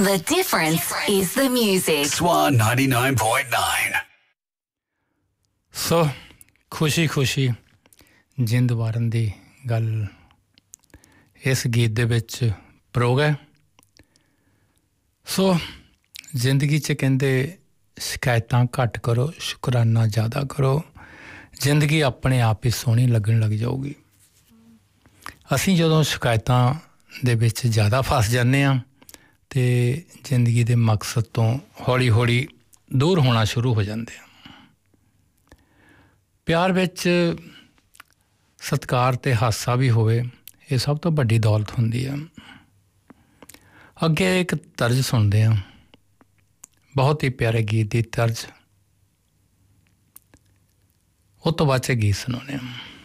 The difference is the music. Swan 99.9. ਸੋ ਖੁਸ਼ੀ ਖੁਸ਼ੀ ਜਿੰਦ ਵਾਰਨ ਦੀ ਗੱਲ ਇਸ ਗੀਤ ਦੇ ਵਿੱਚ ਪ੍ਰੋਗ ਹੈ। ਸੋ ਜ਼ਿੰਦਗੀ 'ਚ ਕਹਿੰਦੇ ਸ਼ਿਕਾਇਤਾਂ ਘੱਟ ਕਰੋ, ਸ਼ੁਕਰਾਨਾ ਜ਼ਿਆਦਾ ਕਰੋ, ਜ਼ਿੰਦਗੀ ਆਪਣੇ ਆਪ ਹੀ ਸੋਹਣੀ ਲੱਗਣ ਲੱਗ ਜਾਊਗੀ। ਅਸੀਂ ਜਦੋਂ ਸ਼ਿਕਾਇਤਾਂ ਦੇ ਵਿੱਚ ਜ਼ਿਆਦਾ ਫਸ ਜਾਂਦੇ ਹਾਂ ਅਤੇ ਜ਼ਿੰਦਗੀ ਦੇ ਮਕਸਦ ਤੋਂ ਹੌਲੀ ਹੌਲੀ ਦੂਰ ਹੋਣਾ ਸ਼ੁਰੂ ਹੋ ਜਾਂਦੇ ਹਾਂ। ਪਿਆਰ ਵਿੱਚ ਸਤਿਕਾਰ ਅਤੇ ਹਾਸਾ ਵੀ ਹੋਵੇ, ਇਹ ਸਭ ਤੋਂ ਵੱਡੀ ਦੌਲਤ ਹੁੰਦੀ ਹੈ। ਅੱਗੇ ਇੱਕ ਤਰਜ਼ ਸੁਣਦੇ ਹਾਂ, ਬਹੁਤ ਹੀ ਪਿਆਰੇ ਗੀਤ ਦੀ ਤਰਜ਼, ਉਹ ਤੋਂ ਬਾਅਦ 'ਚ ਗੀਤ ਸੁਣਾਉਂਦੇ ਹਾਂ।